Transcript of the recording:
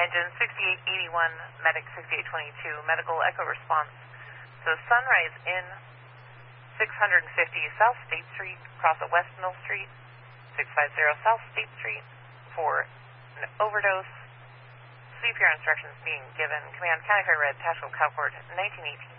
Engine 6881, Medic 6822, medical echo response. So Sunrise Inn, 650 South State Street, cross at West Mill Street, 650 South State Street for an overdose. CPR instructions being given. Command County Fair Red, Tactical Cowport, 1918.